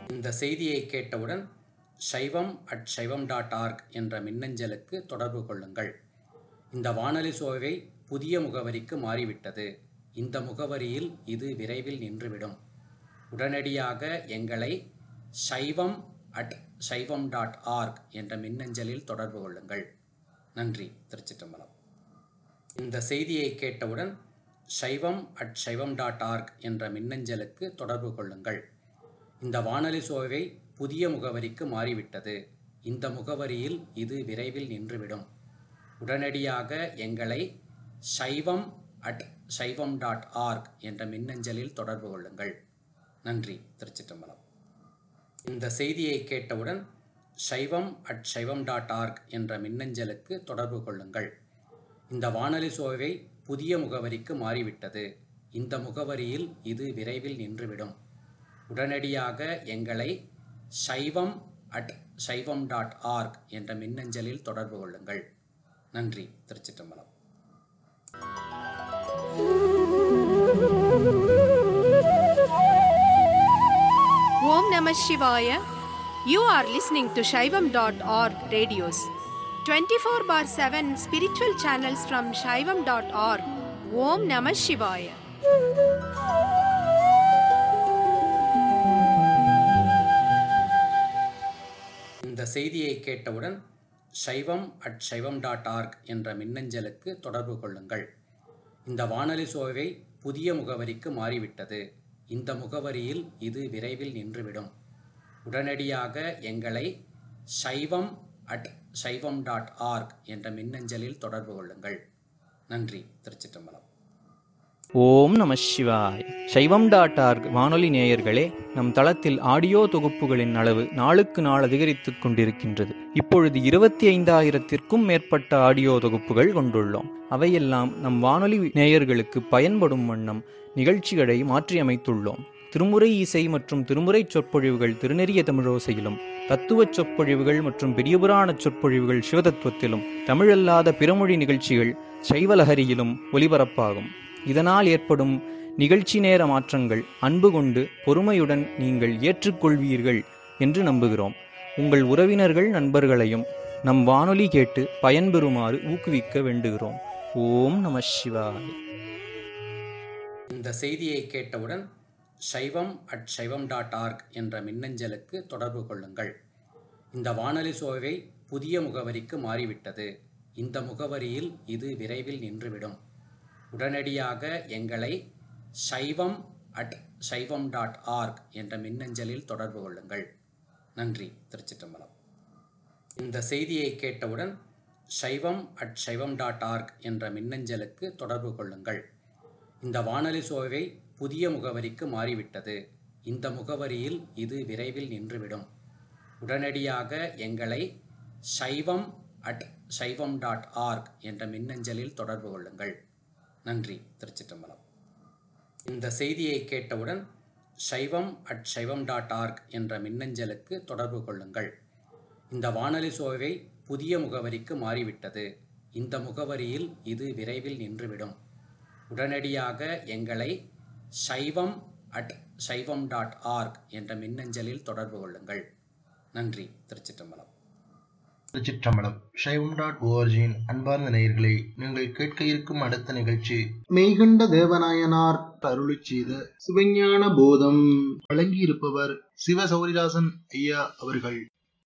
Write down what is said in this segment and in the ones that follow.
இந்த செய்தியை கேட்டவுடன் saivam@saivam.org என்ற மின்னஞ்சலுக்கு தொடர்பு கொள்ளுங்கள். இந்த வானொலி சோவை புதிய முகவரிக்கு மாறிவிட்டது. இந்த முகவரியில் இது விரைவில் நின்றுவிடும். உடனடியாக எங்களை saivam@saivam.org என்ற மின்னஞ்சலில் தொடர்பு கொள்ளுங்கள். நன்றி. திருச்சிற்றம்பலம். இந்த செய்தியை கேட்டவுடன் saivam@saivam.org என்ற மின்னஞ்சலுக்கு தொடர்பு கொள்ளுங்கள். இந்த வானொலி சோவை புதிய முகவரிக்கு மாறிவிட்டது. இந்த முகவரியில் இது விரைவில் நின்றுவிடும். உடனடியாக எங்களை saivam@saivam.org என்ற மின்னஞ்சலில் தொடர்பு கொள்ளுங்கள். நன்றி. திருச்சிற்றம்பலம். இந்த செய்தியை கேட்டவுடன் saivam@saivam.org என்ற மின்னஞ்சலுக்கு தொடர்பு கொள்ளுங்கள். இந்த வானொலி சோவை புதிய முகவரிக்கு மாறிவிட்டது. இந்த முகவரியில் இது விரைவில் நின்றுவிடும். உடனடியாக எங்களை saivam@saivam.org என்ற மின்னஞ்சலில் தொடர்பு கொள்ளுங்கள். நன்றி. திருச்சிற்றம்பலம். ஓம் நம சிவாய. You are listening to Shaivam.org radios. 24/7 spiritual channels from Shaivam.org. Om Namah Shivaya. இந்த செய்தியை கேட்டவுடன் saivam@saivam.org என்ற மின்னஞ்சலுக்கு தொடர்பு கொள்ளுங்கள். இந்த வானொலி சோவை புதிய முகவரிக்கு மாறிவிட்டது. இந்த முகவரியில் இது விரைவில் நின்றுவிடும். உடனடியாக எங்களை saivam@saivam.org என்ற மின்னஞ்சலில் தொடர்பு கொள்ளுங்கள். நன்றி. திருச்சிற்றம்பலம். ஓம் நம சிவாய். சைவம்.org வானொலி நேயர்களே, நம் தளத்தில் ஆடியோ தொகுப்புகளின் அளவு நாளுக்கு நாள் அதிகரித்துக் கொண்டிருக்கின்றது. இப்பொழுது 25,000-த்திற்கும் மேற்பட்ட ஆடியோ தொகுப்புகள் கொண்டுள்ளோம். அவையெல்லாம் நம் வானொலி நேயர்களுக்கு பயன்படும் வண்ணம் நிகழ்ச்சிகளை மாற்றியமைத்துள்ளோம். திருமுறை இசை மற்றும் திருமுறை சொற்பொழிவுகள் திருநெறிய தமிழோசையிலும், தத்துவச் சொற்பொழிவுகள் மற்றும் பெரியபுராண சொற்பொழிவுகள் சிவதத்துவத்திலும், தமிழல்லாத பிறமொழி நிகழ்ச்சிகள் சைவலஹரியிலும் ஒலிபரப்பாகும். இதனால் ஏற்படும் நிகழ்ச்சி நேர மாற்றங்கள் அன்பு கொண்டு பொறுமையுடன் நீங்கள் ஏற்றுக்கொள்வீர்கள் என்று நம்புகிறோம். உங்கள் உறவினர்கள் நண்பர்களையும் நம் வானொலி கேட்டு பயன்பெறுமாறு ஊக்குவிக்க வேண்டுகிறோம். ஓம் நம சிவாய. இந்த செய்தியை கேட்டவுடன் saivam@saivam.org என்ற மின்னஞ்சலுக்கு தொடர்பு கொள்ளுங்கள். இந்த வானொலி சோவை புதிய முகவரிக்கு மாறிவிட்டது. இந்த முகவரியில் இது விரைவில் நின்றுவிடும். உடனடியாக எங்களை saivam@saivam.org என்ற மின்னஞ்சலில் தொடர்பு கொள்ளுங்கள். நன்றி. திருச்சிற்றம்பலம். இந்த செய்தியை கேட்டவுடன் saivam@saivam.org என்ற மின்னஞ்சலுக்கு தொடர்பு கொள்ளுங்கள். இந்த வானொலி சோவை புதிய முகவரிக்கு மாறிவிட்டது. இந்த முகவரியில் இது விரைவில் நின்றுவிடும். உடனடியாக எங்களை saivam@saivam.org என்ற மின்னஞ்சலில் தொடர்பு கொள்ளுங்கள். நன்றி. திருச்சிற்றம்பலம். இந்த செய்தியை கேட்டவுடன் saivam@saivam.org என்ற மின்னஞ்சலுக்கு தொடர்பு கொள்ளுங்கள். இந்த வானொலி சோவை புதிய முகவரிக்கு மாறிவிட்டது. இந்த முகவரியில் இது விரைவில் நின்றுவிடும். உடனடியாக எங்களை saivam@saivam.org என்ற மின்னஞ்சலில் தொடர்பு கொள்ளுங்கள். நன்றி. திருச்சிற்றம்பலம். திருச்சிற்றம்பலம். சைவம்.org அன்பார்ந்த நேயர்களே, நீங்கள் கேட்க இருக்கும் அடுத்த நிகழ்ச்சி மெய்கண்ட தேவநாயனார் அருளிச் செய்த சிவஞான போதம். வழங்கியிருப்பவர் சிவ சௌரிதாசன் ஐயா அவர்கள்.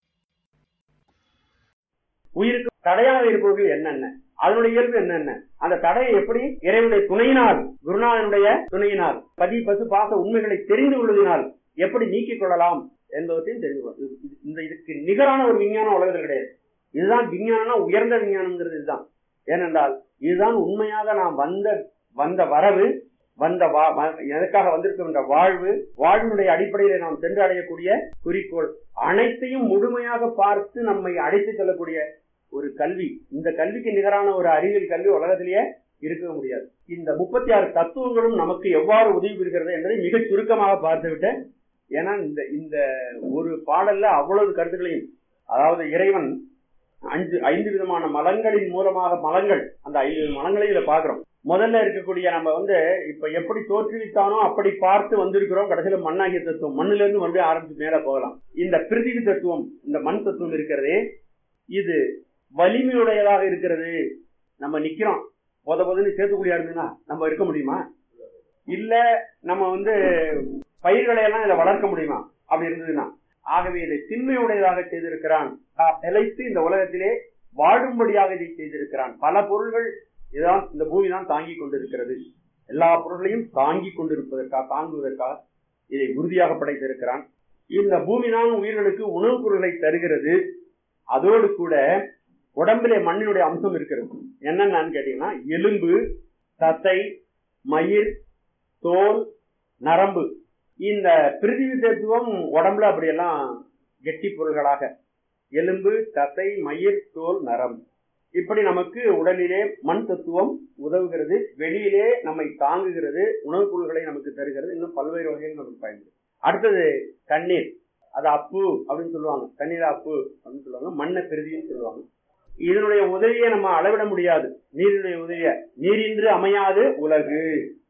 உயிருக்கு தடையாக இருப்பவர்கள் என்னென்ன, அதனுடைய இயல்பு என்னென்ன, அந்த தடையை எப்படி இறைவனுடைய துணையினால், குருநாதனுடைய துணையினால், பதி பசு பாச உண்மைகளை தெரிந்து கொள்வதனால் எப்படி நீக்கிக் கொள்ளலாம் என்பதையும் தெரிந்து கொள்ளும். இதுக்கு நிகரான ஒரு விஞ்ஞானம் உலகத்தில் கிடையாது. இதுதான் விஞ்ஞானம்னா உயர்ந்த விஞ்ஞானம்ங்கிறது இதுதான். ஏனென்றால் இதுதான் உண்மையாக நாம் வந்த வரவு, எதற்காக வந்திருக்கின்ற வாழ்வினுடைய அடிப்படையில நாம் சென்று அடையக்கூடிய குறிக்கோள் அனைத்தையும் முழுமையாக பார்த்து நம்மை அழைத்து செல்லக்கூடிய ஒரு கல்வி. இந்த கல்விக்கு நிகரான ஒரு அறிவியல் கல்வி உலகத்திலேயே இருக்க முடியாது. இந்த 36 தத்துவங்களும் நமக்கு எவ்வாறு உதவி புரிகிறது என்பதை மிக சுருக்கமாக பார்த்துவிட்டு, ஏன்னா இந்த ஒரு பாடல்ல அவ்வளவு கருத்துக்களையும், அதாவது இறைவன் 5 விதமான மலங்களின் மூலமாக, மலங்கள் அந்த 5 மலங்களையும் இதை பார்க்கிறோம். முதல்ல இருக்கக்கூடிய நம்ம இப்ப எப்படி தோற்றுவித்தானோ அப்படி பார்த்து வந்திருக்கிறோம். கடைசியில மண்ணாகிய தத்துவம், மண்ணுல இருந்து மறுபடியும் ஆரம்பிச்சு மேல போகலாம். இந்த பிருத்திவி தத்துவம், இந்த மண் தத்துவம் இருக்கிறதே, இது வலிமையுடையதாக இருக்கிறது. நம்ம நிக்கிறோம், பொதுன்னு சேர்த்துக்குடியா இருந்ததுன்னா நம்ம இருக்க முடியுமா? இல்ல நம்ம பயிர்களை எல்லாம் இதை வளர்க்க முடியுமா? அப்படி இருந்ததுன்னா, ஆகவே இதை திண்மையுடையதாக செய்திருக்கிறான். நிலைத்து இந்த உலகத்திலே வாழும்படியாக இதை செய்திருக்கிறான். பல பொருள்கள் இதுதான் இந்த பூமி தான் தாங்கி கொண்டிருக்கிறது. எல்லா பொருள்களையும் தாங்கி கொண்டிருப்பதற்காக, தாங்குவதற்காக இதை உறுதியாக படைத்திருக்கிறான். இந்த பூமி தான் உயிர்களுக்கு உணவுப் பொருள்களை தருகிறது. அதோடு கூட உடம்பிலே மண்ணினுடைய அம்சம் இருக்கிறது. என்னன்னு கேட்டீங்கன்னா, எலும்பு, தசை, மயிர், தோல், நரம்பு. இந்த பிருத்திவி தத்துவம் உடம்புல அப்படியெல்லாம் கெட்டி பொருள்களாக எலும்பு, தசை, மயிர், தோல், நரம்பு, இப்படி நமக்கு உடலிலே மண் தத்துவம் உதவுகிறது. வெளியிலே நம்மை தாங்குகிறது, உணவுப் பொருள்களை நமக்கு தருகிறது. இன்னும் பல்வேறு வகைகள் நமக்கு பயன்படுது. அடுத்தது தண்ணீர், அது அப்பு அப்படின்னு சொல்லுவாங்க. தண்ணீர் அப்பு அப்படின்னு சொல்லுவாங்க. மண்ணை பிருதின்னு சொல்லுவாங்க. இதனுடைய உதவியை நம்ம அளவிட முடியாது. நீரினுடைய உதவிய, நீரின்றி அமையாது உலகு,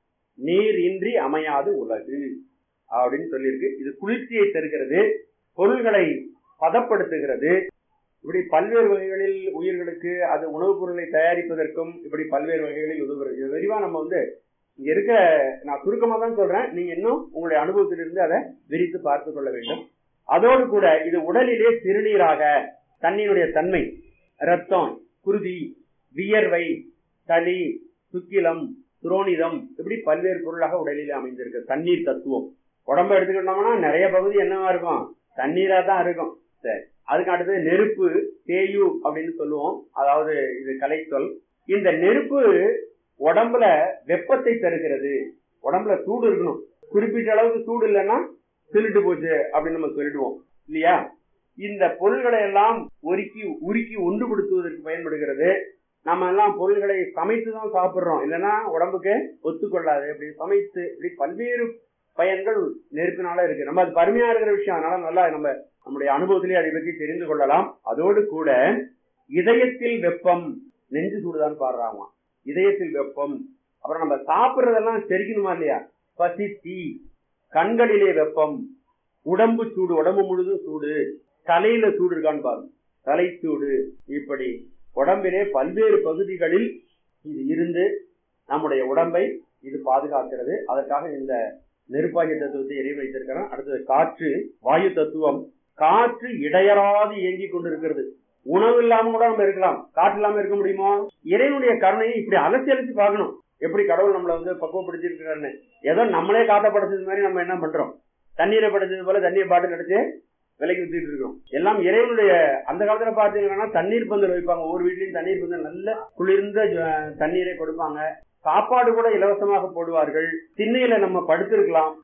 நீர் இன்றி அமையாது உலகு அப்படின்னு சொல்லியிருக்கு. இது குளிர்ச்சியை தருகிறது, பொருள்களை பதப்படுத்துகிறது. இப்படி பல்வேறு வகைகளில் உயிர்களுக்கு அது உணவுப் பொருளை தயாரிப்பதற்கும் இப்படி பல்வேறு வகைகளில் உதவுகிறது. இது விரிவா நம்ம இங்க இருக்க, நான் சுருக்கமா தான் சொல்றேன், நீங்க இன்னும் உங்களுடைய அனுபவத்திலிருந்து அதை விரித்து பார்த்து கொள்ள வேண்டும். அதோடு கூட இது உடலிலே சிறுநீராக, தண்ணீருடைய தன்மை, ரத்தம், குருதி, வியர்வை, சளி, சுக்கிலம், துரோணிதம், இப்படி பல்வேறு பொருளாக உடலிலே அமைந்திருக்கு. தண்ணீர் தத்துவம் உடம்ப எடுத்துக்கிட்டோம்னா நிறைய பகுதி என்னவா இருக்கும்? தண்ணீரா தான் இருக்கும். சரி, அதுக்கு அடுத்தது நெருப்பு, தேயு அப்படின்னு சொல்லுவோம். அதாவது இது கலைச்சொல். இந்த நெருப்பு உடம்புல வெப்பத்தை தருகிறது. உடம்புல சூடு இருக்கணும். குறிப்பிட்ட அளவுக்கு சூடு இல்லைன்னா திருட்டு போச்சு அப்படின்னு நம்ம சொல்லிடுவோம் இல்லையா? இந்த பொருள்களை எல்லாம் உருக்கி ஒன்றுபடுத்துவதற்கு பயன்படுகிறது. நம்ம எல்லாம் பொருள்களை சமைத்து தான் சாப்பிடுறோம், இல்லைன்னா உடம்புக்கு ஒத்துக்கொள்ளாது. அப்படி சமைத்து இப்படி பல்வேறு பயன்கள் நெருப்பினால இருக்கு. நம்ம அது பருமையா இருக்கிற விஷயம், அதனால நல்லா நம்முடைய அனுபவத்திலேயே அதை பற்றி தெரிந்து கொள்ளலாம். அதோடு கூட இதயத்தில் வெப்பம், நெஞ்சு சூடுதான் பாடுறாங்க. இதயத்தில் வெப்பம். அப்புறம் நம்ம சாப்பிட்றதெல்லாம் செரிக்கணுமா இல்லையா? பசி, தீ, கண்களிலே வெப்பம், உடம்பு சூடு, உடம்பு முழுதும் சூடு, தலையில சூடு இருக்கான்னு பாருங்க, தலை சூடு. இப்படி உடம்பிலே பல்வேறு பகுதிகளில் இது இருந்து நம்முடைய உடம்பை இது பாதுகாக்கிறது. அதற்காக இந்த நெருப்பாகிய தத்துவத்தை எரிய வைத்திருக்கிறோம். அடுத்தது காற்று, வாயு தத்துவம். காற்று இடையறாது இயங்கிக் கொண்டிருக்கிறது. உணவு இல்லாம கூட நம்ம இருக்கலாம், காற்று இல்லாம இருக்க முடியுமோ? இறைவனுடைய கருணையை இப்படி அலசி பார்க்கணும். எப்படி கடவுள் நம்மளை பக்குவப்படுத்திருக்கிறாருன்னு. ஏதோ நம்மளே காட்டப்படுத்தது மாதிரி நம்ம என்ன பண்றோம்? தண்ணீரை படுத்தது போல தண்ணீர் பாட்டில் அடிச்சு விலைக்கு வித்துட்டு இருக்கோம். எல்லாம் இறைவனுடைய. அந்த காலத்துல பாத்தீங்கன்னா தண்ணீர் பந்தல் வைப்பாங்க. ஒவ்வொரு வீட்லயும் தண்ணீர் பந்தல், நல்ல குளிர்ந்த தண்ணீரை கொடுப்பாங்க. சாப்பாடு கூட இலவசமாக போடுவார்கள். திண்ணையில நம்ம படுத்திருக்கலாம்.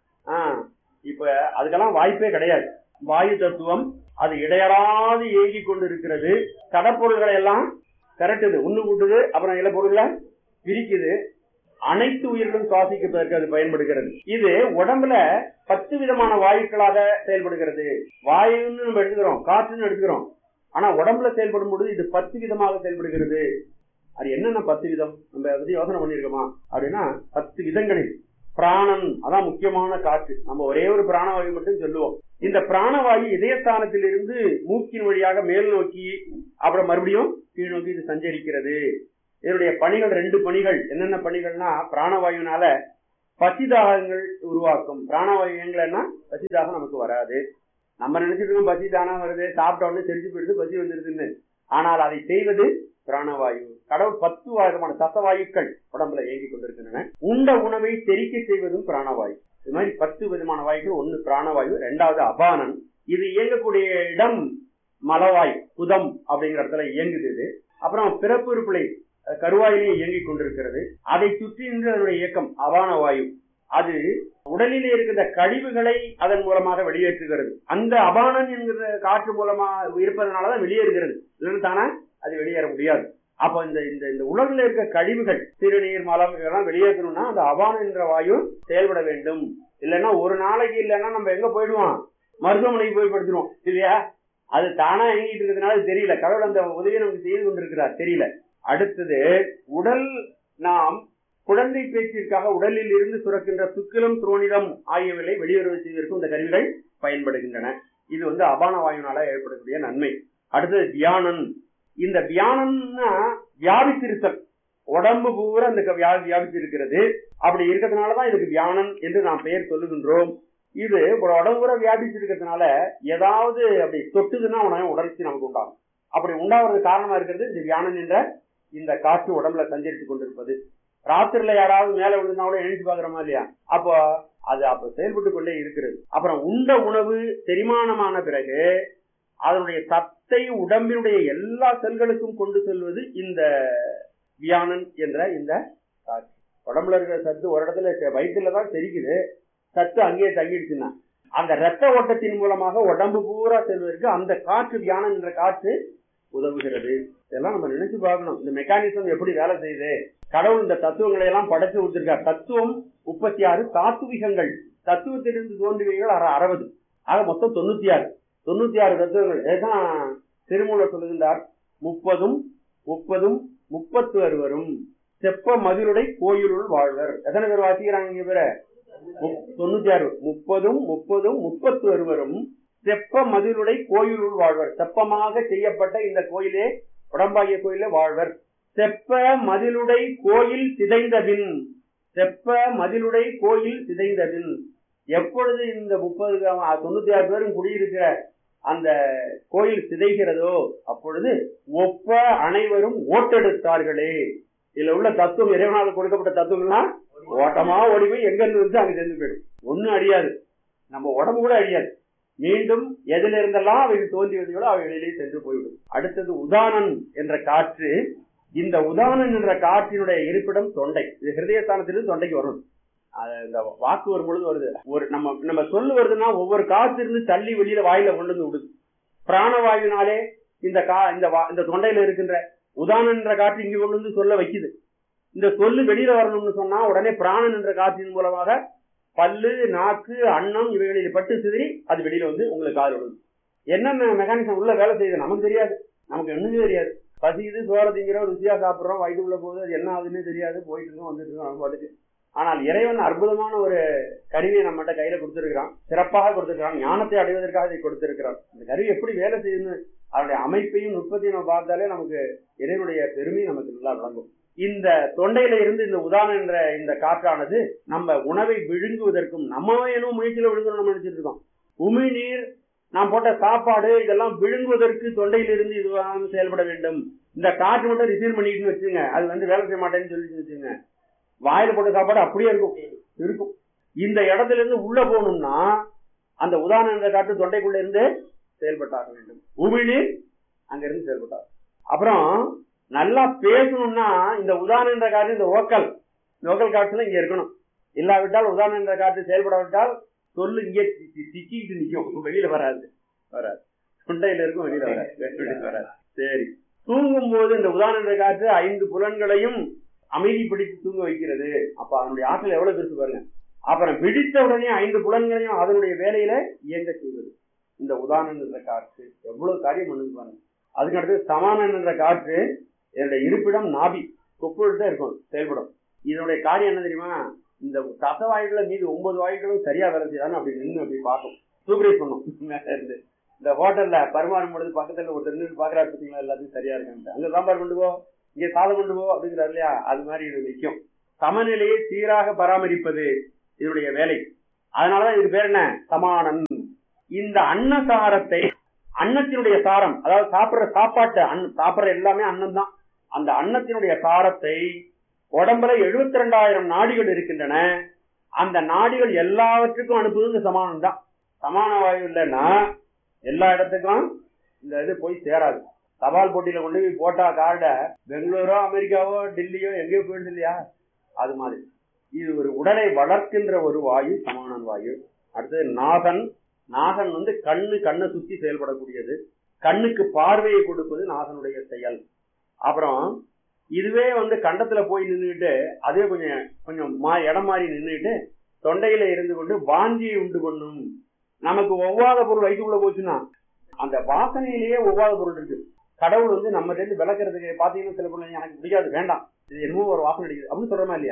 இப்ப அதுக்கெல்லாம் வாய்ப்பே கிடையாது. வாயு தத்துவம் அது இடையறாது இயங்கி கொண்டு இருக்கிறது. கடற்பொருள்களை எல்லாம் திரட்டுது, உண்ணு கூட்டுது, அப்புறம் இல பொருளை பிரிக்குது. அனைத்து உயிர்களும் சுவாசிப்பதற்கு அது பயன்படுகிறது. இது உடம்புல 10 விதமான வாயுக்களாக செயல்படுகிறது. வாயுன்னு நம்ம எடுத்துக்கிறோம், காற்றுன்னு எடுத்துக்கிறோம். ஆனா உடம்புல செயல்படும் பொழுது இது 10 விதமாக செயல்படுகிறது. அது என்னென்ன 10 விதம் நம்ம அதை பத்தி யோசனை பண்ணிருக்கோமா அப்படின்னா, 10 விதங்களில் பிராணன் அதான் முக்கியமான காற்று. நம்ம ஒரே ஒரு பிராணவாயு மட்டும் சொல்லுவோம். இந்த பிராணவாயு இதயஸ்தானத்தில் இருந்து மூக்கின் வழியாக மேல் நோக்கி அப்புறம் மறுபடியும் கீழ் நோக்கி இது சஞ்சரிக்கிறது. இதனுடைய பணிகள் 2 பணிகள். என்னென்ன பணிகள்னா, பிராணவாயுனால பசிதாகங்கள் உருவாக்கும். பிராணவாயு எங்கன்னா பசிதாகம் நமக்கு வராது. நம்ம நினைச்சிட்டு இருக்கோம் பசி தானா வருது, சாப்பிட்ட உடனே தெரிஞ்சு போயிடுது, பசி வந்துருதுன்னு. ஆனால் அதை செய்வது பிராணவாயு. கடவுள் 10 விதமான தசவாயுக்கள் உடம்புல இயங்கிக் கொண்டிருக்கின்றன. உண்ட உணவை செரிக்க செய்வதும் பிராணவாயு. இது மாதிரி 10 விதமான வாயுக்கள். 1 பிராணவாயு, 2வது அபானன். இது இயங்கக்கூடிய இடம் மலவாய், புதம் அப்படிங்கிற இடத்துல இயங்குது. அப்புறம் பிறப்பு உறுப்புகளை கருவாயிலே இயங்கிக் கொண்டிருக்கிறது. அதை சுற்றி நின்று அதனுடைய இயக்கம் அபான வாயு. அது உடலிலே இருக்கின்ற கழிவுகளை அதன் மூலமாக வெளியேற்றுகிறது. அந்த அபானன் என்கிற காற்று மூலமா இருப்பதனாலதான் வெளியேறுகிறது. இல்லைன்னு தானே அது வெளியேற முடியாது. அப்ப இந்த உலகில் இருக்க கழிவுகள், சிறுநீர், மலம் இதெல்லாம் வெளியேற்றணும்னா அந்த அபானன் என்ற வாயு செயல்பட வேண்டும். இல்லைன்னா ஒரு நாளைக்கு இல்லைன்னா நம்ம எங்க போயிடுவோம்? மருத்துவமனைக்கு போய் படுத்துருவோம் இல்லையா? அது தானா இயங்கிட்டு இருக்கிறதுனால தெரியல. கடவுள் அந்த உதவியை நமக்கு செய்து கொண்டிருக்கிறார், தெரியல. அடுத்தது உடல், நாம் குழந்தை பேச்சிற்காக உடலில் இருந்து சுரக்கின்ற சுக்கிலம் துரோணிதம் ஆகியவைகளை வெளியுறவு செய்வதற்கும் இந்த கருவிகள் பயன்படுகின்றன. இது அபான வாயுனால ஏற்படக்கூடிய நன்மை. அடுத்தது வியானன். இந்த வியானன்னா வியாபித்திருத்தல், உடம்பு பூரா இந்த வியாபித்திருக்கிறது. அப்படி இருக்கிறதுனாலதான் இதுக்கு வியானன் என்று நாம் பெயர் சொல்லுகின்றோம். இது ஒரு உடம்பு பூரா வியாபிச்சிருக்கிறதுனால ஏதாவது அப்படி தொட்டுதுன்னா உடற்சி நமக்கு உண்டாகும். அப்படி உண்டாவதுக்கு காரணமா இருக்கிறது இந்த வியானன் என்ற இந்த காற்று உடம்புல சஞ்சரித்துக் கொண்டிருப்பது. ராத்திரில யாராவது மேல விழுந்தா கூட எழுச்சி பாக்குறோமா இல்லையா, அப்போ அது அப்ப செயல்பட்டு கொண்டே இருக்கிறது. அப்புறம் உண்ட உணவு செரிமானமான பிறகு அதனுடைய சத்தை உடம்பினுடைய எல்லா செல்களுக்கும் கொண்டு செல்வது இந்த வியானன் என்ற இந்த காற்று. உடம்புல இருக்கிற சத்து ஒரு இடத்துல வயிற்றுலதான் செரிக்குது, சத்து அங்கேயே தங்கிடுச்சுன்னா அந்த இரத்த ஓட்டத்தின் மூலமாக உடம்பு பூரா செல்வதற்கு அந்த காற்று வியானன் என்ற காற்று உதவுகிறது. இதெல்லாம் நம்ம நினைச்சு பார்க்கணும். இந்த மெக்கானிசம் எப்படி வேலை செய்யுது. கடவுள் இந்த தத்துவங்களை எல்லாம் படைச்சு கொடுத்திருக்கார். தத்துவம் 36, தாத்துவிகங்கள் தத்துவத்திலிருந்து தோன்றியவைகள் 60. ஆக மொத்தம் 96 தத்துவங்கள். இதுதான் திருமூலர் சொல்லுகின்றார். 30 30 வருவரும் செப்ப மதிலுடை கோயிலுள் வாழ்வர். எத்தனை பேர் வாசிக்கிறாங்க இங்க பேர? 96. 30 30 வருவரும் செப்ப மதிலுடை கோயிலுள் வாழ்வர். செப்பமாக செய்யப்பட்ட இந்த கோயிலே உடம்பாகிய கோயிலே வாழ்வர். செப்ப மதிலுடை கோயில் சிதைந்தபின், செப்ப மதிலுடை கோயில் சிதைந்தபின், எப்பொழுது இந்த 96 பேரும் குடியிருக்கிற அந்த கோயில் சிதைகிறதோ அப்பொழுது ஒப்ப அனைவரும் ஓட்டெடுத்தார்களே. இதுல உள்ள தத்துவம், இறைவனால் கொடுக்கப்பட்ட தத்துவம்லாம் ஓட்டமா ஓடி போய் எங்க இருந்து அங்க சேர்ந்து போயிடும். ஒன்னும் அழியாது, நம்ம உடம்பு கூட அழியாது. மீண்டும் எதில இருந்தெல்லாம் அவைகள் தோன்றியதோ அவைகளிலே சென்று போய்விடும். அடுத்தது உதானன் என்ற காற்று. இந்த உதானன் என்ற காற்றினுடைய இருப்பிடம் தொண்டை. இது ஹிருதயஸ்தானத்திலிருந்து தொண்டைக்கு வரும். இந்த வாக்கு வரும் பொழுது வருது. ஒரு நம்ம சொல்லு வருதுன்னா ஒவ்வொரு காற்று இருந்து தள்ளி வெளியில வாயில கொண்டு வந்து விடுது. பிராணவாயுனாலே இந்த தொண்டையில இருக்கின்ற உதானன் என்ற காற்று இங்க கொண்டு வந்து சொல்ல வைக்குது. இந்த சொல்லு வெளியில வரணும்னு சொன்னா உடனே பிராணன் என்ற காற்றின் மூலமாக பல்லு, நாக்கு, அன்னம் இவைகளில் பட்டு சிதறி அது வெளியில வந்து உங்களுக்கு காது விடுது. என்னென்ன மெக்கானிசம் உள்ள வேலை செய்யுது நமக்கு தெரியாது, நமக்கு ஒண்ணுமே தெரியாது. பசிக்குது, சோற திங்கிறோம், ருசியா சாப்பிட்றோம், வயிற்றுக்குள்ள போகுது, அது என்ன ஆகுதுன்னே தெரியாது, போயிட்டு இருக்கோம் வந்துட்டு இருக்கோம் நம்ம பாட்டுக்கு. ஆனால் இறைவன் அற்புதமான ஒரு கருவியை நம்மகிட்ட கையில கொடுத்திருக்கிறான், சிறப்பாக கொடுத்திருக்கிறான். ஞானத்தை அடைவதற்காக இதை கொடுத்திருக்கிறான். இந்த கருவி எப்படி வேலை செய்யணும், அதனுடைய அமைப்பையும் நுட்பத்தையும் நம்ம பார்த்தாலே நமக்கு இறைவனுடைய பெருமை நமக்கு நல்லா விளங்கும். இந்த தொண்டையில இருந்து இந்த உதாரணம் என்ற இந்த காற்றானது நம்ம உணவை விழுங்குவதற்கும், நம்ம ஏனோ முயற்சியில விழுங்கணும் நம்ம நினைச்சிட்டு இருக்கோம். உமிழ்நீர், நாம் போட்ட சாப்பாடு இதெல்லாம் விழுங்குவதற்கு தொண்டையிலிருந்து இதுவாக செயல்பட வேண்டும். இந்த காற்று மட்டும் ரிசீவ் பண்ணிட்டு வச்சுங்க, அது வந்து வேலை செய்ய மாட்டேன்னு சொல்லி வச்சுங்க, வாயில போட்ட சாப்பாடு அப்படியே இருக்கும். இந்த இடத்துல இருந்து உள்ள போகணும்னா அந்த உதாரணம் என்ற காற்று தொண்டைக்குள்ள இருந்து செயல்பட்டாக வேண்டும். உமிழ்நீர் அங்க இருந்து செயல்பட்டார். அப்புறம் நல்லா பேசணும்னா இந்த உதாரணம் என்ற காற்று, இந்த ஓக்கல் காற்றுல இங்க இருக்கணும். இல்லாவிட்டால் உதாரணம் என்ற காற்று செயல்படாவிட்டால் சொல்லு இங்கே சிக்கிட்டு நிற்கும், வெளியில வராது. தொண்டையில இருக்கும், வெளியில வராது. சரி, தூங்கும் போது இந்த உதாரணம் என்ற காற்று 5 புலன்களையும் அமைதிப்படுத்தி தூங்க வைக்கிறது. அப்ப அதனுடைய ஆற்றல் எவ்வளவு பெருசு பாருங்க. அப்புறம் விழித்த உடனே 5 புலன்களையும் அதனுடைய வேலையில இயங்க செய்வது இந்த உதாரணம் என்ற காற்று. எவ்வளவு காரியம் பண்ணுது பாருங்க. அதுக்கு அடுத்து சமானன் என்ற காற்று, என்னுடைய இருப்பிடம் நாபி, கொப்புள்கிட்ட இருக்கும், செயல்படும். இதனுடைய காரியம் என்ன தெரியுமா, இந்த தச வாயுக்களை மீது 9 வாயுக்களும் சரியா வேலை செய்யறான்னு அப்படி நின்று அப்படி பார்க்கும், சூப்பரைஸ் பண்ணும். இருந்து இந்த ஹோட்டல்ல பரிமாறும் பொழுது பக்கத்துல ஒருத்தர் நின்று பாக்குறாரு, பார்த்தீங்களா எல்லாத்தையும் சரியா இருக்கான்ட்டு, அங்க சாம்பார் கொண்டு போ, இங்க சாதம் கொண்டு போ அப்படிங்கிறாரு இல்லையா, அது மாதிரி இது நிற்கும். சமநிலையை சீராக பராமரிப்பது இதனுடைய வேலை. அதனாலதான் இதுக்கு பேர் என்ன, சமானன். இந்த அன்னசாரத்தை, அன்னத்தினுடைய சாரம், அதாவது சாப்பிடுற சாப்பாட்டு சாப்பிடுற எல்லாமே அன்னம் தான். அந்த அன்னத்தினுடைய சாரத்தை உடம்புல 72,000 நாடிகள் இருக்கின்றன. அந்த நாடிகள் எல்லாவற்றுக்கும் அனுப்புவது இந்த சமானம் தான். சமான வாயு இல்லைன்னா எல்லா இடத்துக்கும் இந்த இது போய் சேராது. தபால் போட்டியில கொண்டு போய் போட்டா கார்டை பெங்களூரோ அமெரிக்காவோ டெல்லியோ எங்கேயோ போயிடுது இல்லையா, அது மாதிரி இது ஒரு உடலை வளர்க்கின்ற ஒரு வாயு, சமானன் வாயு. அடுத்தது நாகன். நாகன் வந்து கண்ணை சுத்தி செயல்படக்கூடியது, கண்ணுக்கு பார்வையை கொடுப்பது நாகனுடைய செயல். அப்புறம் இதுவே வந்து கண்டத்துல போய் நின்றுட்டு அதே கொஞ்சம் இடம் மாறி நின்றுட்டு தொண்டையில இருந்து கொண்டு வாந்தியை உண்டு பண்ணும். நமக்கு ஒவ்வாத பொருள் வயிற்றுக்குள்ள போச்சுன்னா அந்த வாசனையிலேயே ஒவ்வாத பொருள் இருக்கு. கடவுள் வந்து நம்ம இருந்து விளக்குறதுக்கு பாத்தீங்கன்னா சில பொருள் எனக்கு பிடிக்காது, வேண்டாம், இது என்னமோ ஒரு வாசனை அடிக்குது அப்படின்னு சொல்றமா இல்லையா,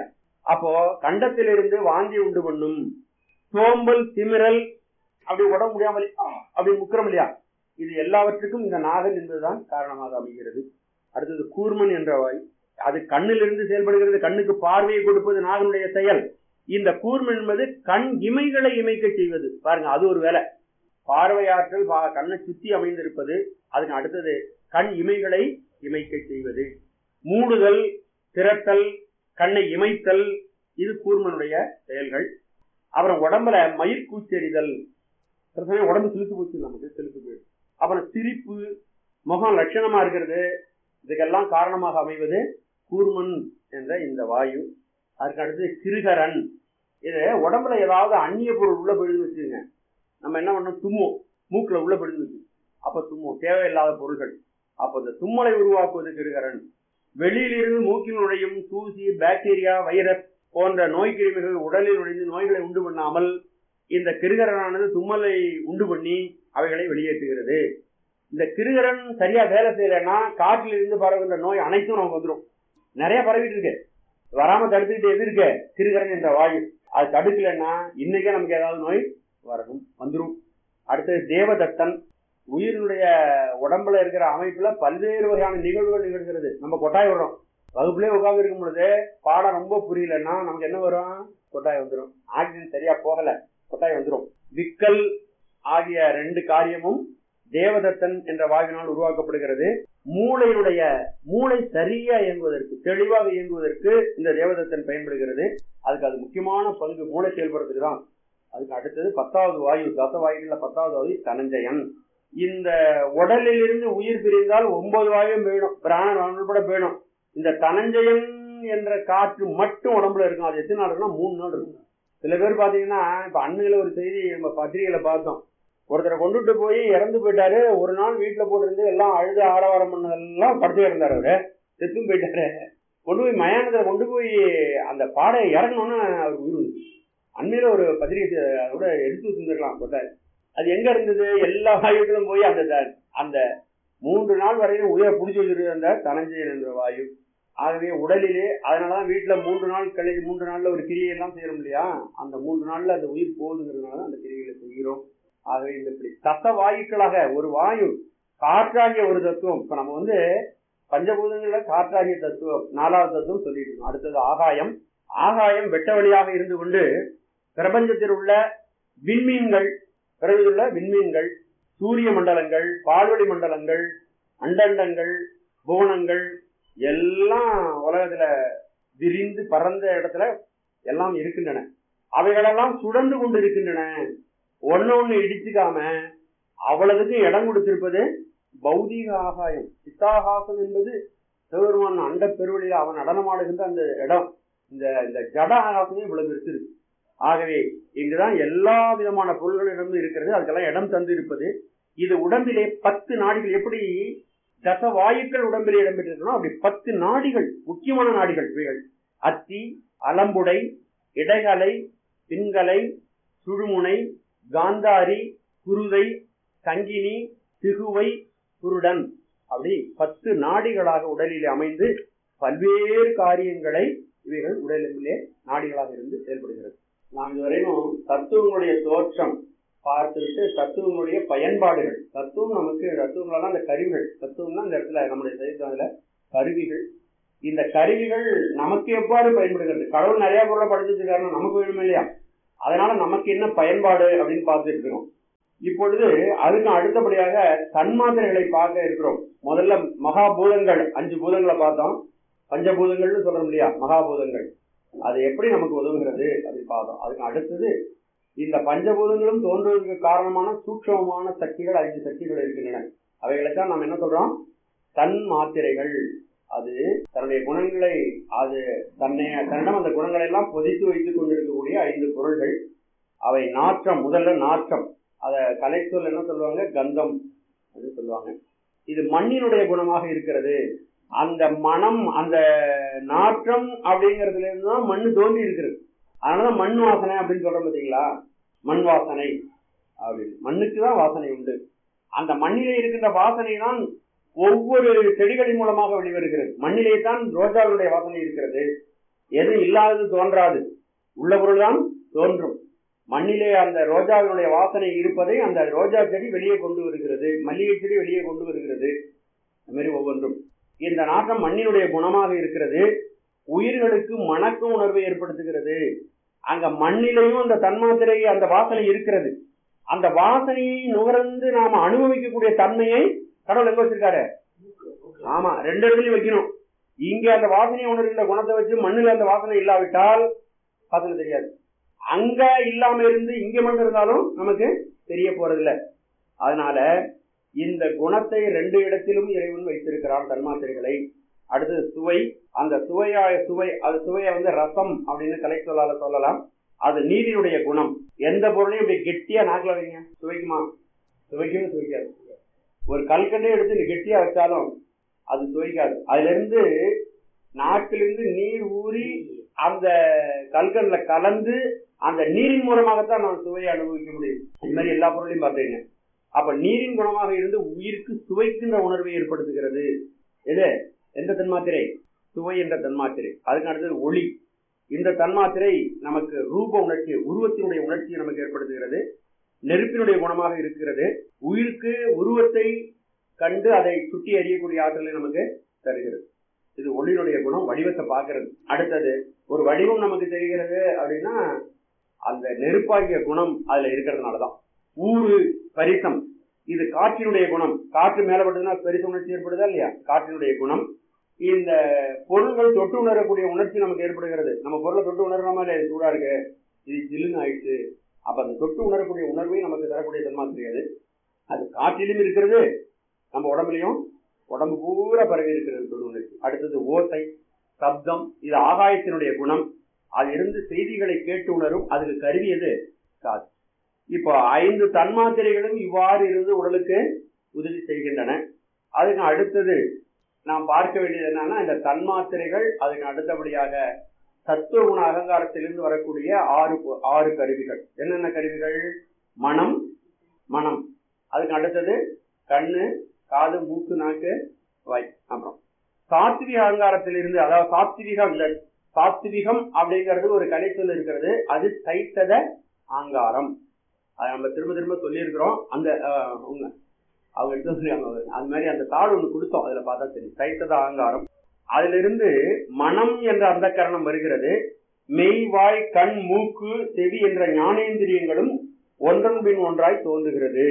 அப்போ கண்டத்திலிருந்து வாந்தி உண்டு பண்ணும், சோம்பல், திமிரல், அப்படி உடம்பு முடியாமல் அப்படி முக்கிறோம் இல்லையா, இது எல்லாவற்றுக்கும் இந்த நாகன் என்பதுதான் காரணமாக அமைகிறது. அடுத்தது கூர்மன் என்ற வாய், அது கண்ணிலிருந்து செயல்படுகிறது. கண்ணுக்கு பார்வையை கொடுப்பது நாகனுடைய செயல். இந்த கூர்மன் என்பது கண் இமைகளை இமைக்க செய்வது. பாருங்க, அது ஒரு வேலை. பார்வையாற்றல் கண்ணை சுத்தி அமைந்திருப்பது. அதுக்கு அடுத்தது கண் இமைகளை இமைக்க செய்வது. மூடுதல், திறத்தல், கண்ணை இமைத்தல், இது கூர்மனுடைய செயல்கள். அப்புறம் உடம்புல மயிர் கூச்செறிதல், உடம்பு சிலுத்து போச்சு, நமக்கு சிலுத்து போயிடும். அப்புறம் சிரிப்பு, முகம் லட்சணமா இருக்கிறது, இதுக்கெல்லாம் காரணமாக அமைவது கூர்மன் என்ற இந்த வாயு. அதுக்கு அடுத்து கிருகரன். இது உடம்புல ஏதாவது அந்நிய பொருள் உள்ள போயிடுன்னு வச்சுங்க, நம்ம என்ன பண்ணோம், தும்மும், மூக்குல உள்ள போயிடுன்னு வச்சு, அப்ப தும்மும், தேவையில்லாத பொருள்கள். அப்ப இந்த தும்மலை உருவாக்குவது கிருகரன். வெளியிலிருந்து மூக்கில் நுழையும் தூசி, பாக்டீரியா, வைரஸ் போன்ற நோய் கிருமிகள் உடலில் நுழைந்து நோய்களை உண்டு பண்ணாமல் இந்த கிருகரனானது தும்மலை உண்டு பண்ணி அவைகளை வெளியேற்றுகிறது. இந்த கிருகரன் சரியா வேலை செய்யலைன்னா காற்றில் இருந்து பரவுகின்ற நோய் அனைத்தும் நமக்கு வந்துடும். நிறைய பரவிட்டு இருக்கு, வராம தடுத்துக்கிட்டு எது இருக்க, கிருகரன் என்ற வாயு. அது தடுக்கலைன்னா இன்னைக்கே நமக்கு ஏதாவது நோய் வரணும், வந்துடும். அடுத்தது தேவதத்தன். உயிரினுடைய உடம்புல இருக்கிற அமைப்புல பல்வேறு வகையான நிகழ்வுகள் நிகழ்கிறது. நம்ம கொட்டாய் விடுறோம், வகுப்புலேயே உட்கார்ந்து இருக்கும் பொழுது பாடம் ரொம்ப புரியலன்னா நமக்கு என்ன வரும், கொட்டாய் வந்துடும். ஆக்சிஜன் சரியா போகல, கொட்டாய் வந்துடும். விக்கல் ஆகிய 2 காரியமும் தேவதத்தன் என்ற வாயுவினால் உருவாக்கப்படுகிறது. மூளை சரியா இயங்குவதற்கு, தெளிவாக இயங்குவதற்கு இந்த தேவதத்தன் பயன்படுகிறது. அதுக்கு அது முக்கியமான பங்கு, மூளை செயல்படுறதுக்கு தான். அதுக்கு அடுத்தது 10வது வாயு, தசவாயுகள்ல 10வது வாயு தனஞ்சயன். இந்த உடலில் இருந்து உயிர் பிரிந்தால் 9 வாயும் போயிடும், பிராணன் உட்பட போயிடும். இந்த தனஞ்சயன் என்ற காற்று மட்டும் உடம்புல இருக்கும். அது எத்தனை நாள் இருக்குன்னா 3 நாள் இருக்கும். சில பேர் பாத்தீங்கன்னா, இப்ப அண்மையில ஒரு செய்தி நம்ம பத்திரிகையில பார்த்தோம், ஒருத்தரை கொண்டுட்டு போய் இறந்து போயிட்டாரு. ஒரு நாள் வீட்டுல போட்டு எல்லாம் அழுது ஆரவாரம் பண்ணதெல்லாம் படுத்து இருந்தாரு, அவரு செத்தும் போயிட்டாரு. கொண்டு போய் மயானத்தை கொண்டு போய் அந்த பாடையை இறங்கணும்னு அவர் உயிர். அண்மையில ஒரு பத்திரிகை அதோட எடுத்து வச்சிருந்துருக்கலாம் கொட்டாரு. அது எங்க இருந்தது, எல்லா வாயுக்களும் போய் அந்த 3 நாள் வரையும் உயிரை பிடிச்சி வச்சிருக்கு அந்த தனஞ்சயன் என்ற வாயு. ஆகவே உடலிலே, அதனாலதான் வீட்டுல 3 நாள் கழிச்சு 3 நாள்ல ஒரு கிரியையெல்லாம் செய்யறோம் இல்லையா, அந்த 3 நாள்ல அந்த உயிர் போகுதுங்கிறதுனால அந்த கிரியைகளை செய்கிறோம். ஆகவே இந்த இப்படி தச வாயுக்களாக ஒரு வாயு, காற்றாகிய ஒரு தத்துவம். இப்ப நம்ம பஞ்சபூதங்கள்ல காற்றாகிய தத்துவம் 4வது தத்துவம் சொல்லிட்டு இருக்கோம். அடுத்தது ஆகாயம். ஆகாயம் வெட்ட வழியாக இருந்து கொண்டு பிரபஞ்சத்தில் உள்ள விண்மீன்கள், பிறகுள்ள விண்மீன்கள், சூரிய மண்டலங்கள், பால்வெளி மண்டலங்கள், அண்டண்டங்கள், புவனங்கள் எல்லாம் உலகத்துல விரிந்து பறந்த இடத்துல எல்லாம் இருக்கின்றன. அவைகளெல்லாம் சுழன்று கொண்டு இருக்கின்றன. ஒன்னு இடிச்சுக்காம அவ்வளவுக்கு இடம் கொடுத்திருப்பது பௌதீக ஆகாயம். சித்தாகாசம் என்பது சிவபெருமான் அண்ட பெருவெளியில அவன் நடனமாடுகின்ற அந்த இடம். இந்த ஜட ஆகாசமே இவ்வளவு இருக்குது. ஆகவே இங்குதான் எல்லா விதமான பொருள்களிடமும் இருக்கிறது, அதுக்கெல்லாம் இடம் தந்து இருப்பது. இது உடம்பிலே 10 நாடிகள், எப்படி தச வாயுக்கள் உடம்பிலே இடம்பெற்றிருக்கணும், அப்படி 10 நாடிகள், முக்கியமான நாடிகள் இவைகள். அத்தி, அலம்புடை, இடைகலை, பின்கலை, சுழுமுனை, காந்தாரி, குருதை, சங்கினி, திகுவை, குருடன், அப்படி 10 நாடிகளாக உடலிலே அமைந்து பல்வேறு காரியங்களை இவைகள் உடலிலே நாடிகளாக இருந்து செயல்படுகிறது. நாம் இதுவரையும் தத்துவங்களுடைய தோற்றம் பார்த்துவிட்டு தத்துவங்களுடைய பயன்பாடுகள், தத்துவம் நமக்கு, தத்துவங்களெல்லாம் அந்த கருவிகள், தத்துவம்னா இந்த இடத்துல நம்முடைய சைவத்துல கருவிகள். இந்த கருவிகள் நமக்கு எவ்வாறு பயன்படுகிறது, கடவுள் நிறைய பொருளை படிச்சிருக்காருன்னா நமக்கு வேணுமே இல்லையா, அதனால நமக்கு என்ன பயன்பாடு அப்படின்னு பார்த்துட்டு இருக்கிறோம். இப்பொழுது அதுக்கு அடுத்தபடியாக தன்மாத்திரைகளை பார்க்க இருக்கிறோம். முதல்ல மகாபூதங்கள், 5 பூதங்களை பார்த்தோம். பஞ்சபூதங்கள்னு சொல்றோம் இல்லையா, மகாபூதங்கள், அது எப்படி நமக்கு உதவுகிறது அப்படின்னு பார்த்தோம். அதுக்கு அடுத்தது இந்த பஞ்சபூதங்களும் தோன்றுவதற்கு காரணமான சூட்சமமான சக்திகள், 5 சக்திகள் இருக்கின்றன. அவைகளுக்காக நாம் என்ன சொல்றோம், தன் மாத்திரைகள். அது தன்னுடைய குணங்களை, அது தன்னிடம் அந்த குணங்களை எல்லாம் பொதித்து வைத்துக் கொண்டிருக்கக்கூடிய 5 பொருள்கள். அவை நாற்றம், முதல்ல நாற்றம், அத கலைச்சொல் என்ன சொல்லுவாங்க, கந்தம் அப்படின்னு சொல்லுவாங்க. இது மண்ணினுடைய குணமாக இருக்கிறது. அந்த மனம், அந்த நாற்றம் அப்படிங்கிறதுல இருந்துதான் மண்ணு தோன்றி இருக்கிறது. அதனாலதான் மண் வாசனை அப்படின்னு சொல்றோம் பார்த்தீங்களா, மண் வாசனை அப்படின்னு. மண்ணுக்குதான் வாசனை உண்டு. அந்த மண்ணிலே இருக்கின்ற வாசனை தான் ஒவ்வொரு செடிகளின் மூலமாக வெளிவருகிறது. மண்ணிலே தான் ரோஜாவுடைய வாசனை இருக்கிறது, எது இல்லாதது தோன்றாது, உள்ள பொருள் தான் தோன்றும். மண்ணிலே அந்த ரோஜாவினுடைய வாசனை இருப்பதை அந்த ரோஜா செடி வெளியே கொண்டு வருகிறது, மல்லிகை செடி வெளியே கொண்டு வருகிறது. அது மாதிரி ஒவ்வொன்றும் இந்த நாட்டம் மண்ணினுடைய குணமாக இருக்கிறது. உயிர்களுக்கு மணக்க உணர்வை ஏற்படுத்துகிறது. அங்க மண்ணிலையும் அந்த தன்மாத்திரை அந்த வாசனை இருக்கிறது. அந்த வாசனையை நுகர்ந்து நாம அனுபவிக்கக்கூடிய தன்மையை கடவுள் எங்க வச்சிருக்காரு? ஆமா, ரெண்டு இடத்துலயும் வைக்கணும். இங்க அந்த வாசனையை உணர்கின்ற குணத்தை வச்சு மண்ணில் அந்த வாசனை இல்லாவிட்டால் வாசனை தெரியாது. அங்க இல்லாம இருந்து இங்க மண் இருந்தாலும் நமக்கு தெரிய போறதில்லை. அதனால இந்த குணத்தை ரெண்டு இடத்திலும் இறைவன் வைத்திருக்கிறான் தன்மாத்திரைகளை. அடுத்தது சுவை. அந்த சுவையை வந்து ரசம் அப்படின்னு கலை சொல்லால சொல்லலாம். அது நீரினுடைய குணம். எந்த பொருளையும் இப்படி கெட்டியா நாக்கில் வைங்க, சுவைக்குமா? சுவைக்கவே சுவைக்காது. ஒரு கல்கண்டே எடுத்து கெட்டியா வச்சாலும் அது சுவைக்காது. அதுல இருந்து நாக்கிலிருந்து நீர் ஊறி அந்த கல்கண்ல கலந்து அந்த நீரின் மூலமாகத்தான் நான் சுவையை அனுபவிக்க முடியும். இது மாதிரி எல்லா பொருளையும் பார்த்தீங்க. அப்ப நீரின் குணமாக இருந்து உயிருக்கு சுவைக்கின்ற உணர்வை ஏற்படுத்துகிறது. எது? எந்த தன்மாத்திரை? சுவை என்ற தன்மாத்திரை. அதுக்கு அடுத்தது ஒளி. இந்த தன்மாத்திரை நமக்கு ரூப உணர்ச்சி, உருவத்தினுடைய உணர்ச்சியை நமக்கு ஏற்படுத்துகிறது. நெருப்பினுடைய குணமாக இருக்கிறது. உயிருக்கு உருவத்தை கண்டு அதை சுட்டி அறியக்கூடிய ஆற்றலை நமக்கு தருகிறது. இது ஒளியினுடைய குணம், வடிவத்தை பார்க்கிறது. அடுத்தது ஒரு வடிவம் நமக்கு தெரிகிறது அப்படின்னா அந்த நெருப்பாகிய குணம் அதுல இருக்கிறதுனாலதான். ஊறு, பரிசம், இது காற்றினுடைய குணம். காற்று மேலப்பட்டதுன்னா பரிச உணர்ச்சி ஏற்படுதா இல்லையா? காற்றினுடைய குணம். இந்த பொருள்கள் தொட்டு உணரக்கூடிய உணர்ச்சி நமக்கு ஏற்படுகிறது. நம்ம பொருளை தொட்டு உணர்றாம இல்லையா? சூடா இருக்கு, இது ஜில்லுன்னு ஆயிடுச்சு. அப்ப அந்த தொட்டு உணரக்கூடிய உணர்வை நமக்கு தரக்கூடிய தன்மாத்திரை அது. அது காற்றிலும் இருக்கிறது, நம்ம உடம்புலையும் உடம்பு பூரா பரவி இருக்கிறது தொட்டு உணர்ச்சி. அடுத்தது ஓசை, சப்தம், இது ஆகாயத்தினுடைய குணம். அது இருந்து செய்திகளை கேட்டு உணரும். அதுக்கு கருவியது காது. இப்போ 5 தன்மாத்திரைகளும் இவ்வாறு இருந்து உடலுக்கு உதவி செய்கின்றன. அதுக்கு அடுத்தது நாம் பார்க்க வேண்டியது என்னன்னா, இந்த தன்மாத்திரைகள் அதுக்கு அடுத்தபடியாக சத்துவ குண அகங்காரத்திலிருந்து வரக்கூடிய 6 கருவிகள். என்னென்ன கருவிகள்? மனம். அதுக்கு அடுத்தது கண்ணு, காது, மூக்கு, நாக்கு, வாய். அப்புறம் சாத்விக அகங்காரத்திலிருந்து, அதாவது சாத்விகம் அப்படிங்கிறது ஒரு கலைச்சொல் இருக்கிறது. அது தைத்தத அகங்காரம். அதை நம்ம திரும்ப திரும்ப சொல்லியிருக்கிறோம். அந்த அவங்க எடுத்து அது மாதிரி அந்த தாள் ஒண்ணு கொடுத்தோம், அதுல பார்த்தா சரி. தைத்தத அகங்காரம். அதுல இருந்து மனம் என்ற அந்த கரணம் வருகிறது. மெய், வாய், கண், மூக்கு, செவி என்ற ஞானேந்திரியங்களும் ஒன்றன் பின் ஒன்றாய் தோன்றுகிறது.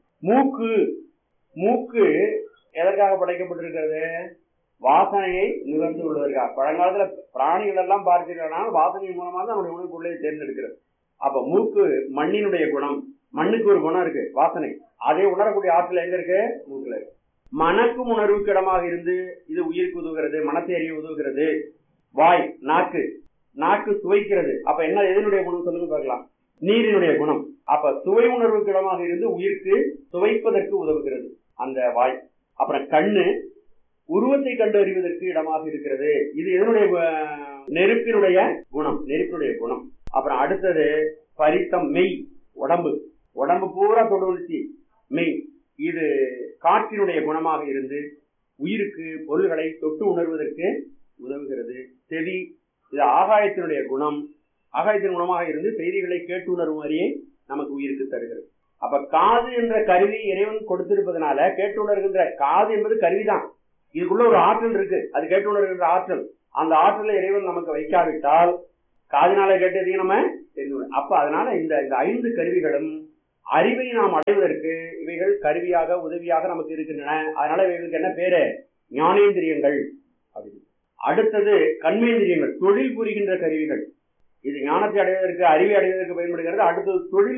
மூக்கு எதற்காக படைக்கப்பட்டிருக்கிறது? வாசனையை நுகர்ந்து கொள்வதற்காக. பழங்காலத்துல பிராணிகள் எல்லாம் பார்க்கிறதுனால வாசனையின் மூலமா தான் நம்முடைய உணவு பொருளை தேர்ந்தெடுக்கிறது. அப்ப மூக்கு மண்ணினுடைய குணம். மண்ணுக்கு ஒரு குணம் இருக்கு, வாசனை. அதை உணரக்கூடிய ஆற்றல் எங்க இருக்கு? மூக்குல இருக்கு. மணக்கும் உணர்வுக்கு இடமாக இருந்து இது உயிருக்கு உதவுகிறது, மனத்தை அறிய உதவுகிறது. வாய், நாக்கு சுவைக்கிறது. அப்ப என்ன, எதனுடைய குணம் சொல்லுங்க பார்க்கலாம்? நீரினுடைய குணம். அப்ப சுவை உணர்வுக்கு இடமாக இருந்து உயிருக்கு சுவைப்பதற்கு உதவுகிறது அந்த வாய். அப்புறம் கண்ணு உருவத்தை கண்டு அறிவதற்கு இடமாக இருக்கிறது. இது எதனுடைய? நெருப்பினுடைய குணம். அப்புறம் அடுத்தது பரிசம், மெய், உடம்பு பூரா தொடுவச்சு மெய். இது காற்றினுடைய குணமாக இருந்து உயிருக்கு பொருள்களை தொட்டு உணர்வதற்கு உதவுகிறது. செவி, இது ஆகாயத்தினுடைய குணம். ஆகாயத்தின் குணமாக இருந்து செய்திகளை கேட்டு உணர்வும் அறியை நமக்கு உயிருக்கு தருகிறது. அப்ப காது என்ற கருவி இறைவன் கொடுத்திருப்பதனால கேட்டு உணர்கின்ற காது என்பது கருவிதான். இதுக்குள்ள ஒரு ஆற்றல் இருக்கு, அது கேட்டு உணர்கின்ற ஆற்றல். அந்த ஆற்றலை இறைவன் நமக்கு வைக்காவிட்டால் காதினால கேட்டதையும் நம்ம தெரிந்து. அப்ப அதனால இந்த 5 கருவிகளும் அறிவை நாம் அடைவதற்கு இவைகள் கருவியாக உதவியாக நமக்கு இருக்கின்றன. அதனால இவைகளுக்கு என்ன பேரு? ஞானேந்திரியங்கள் அப்படின்னு. அடுத்தது கண்மேந்திரியங்கள், தொழில் புரிகின்ற கருவிகள். இது ஞானத்தை அடைவதற்கு, அறிவை அடைவதற்கு பயன்படுகிறது. அடுத்தது தொழில்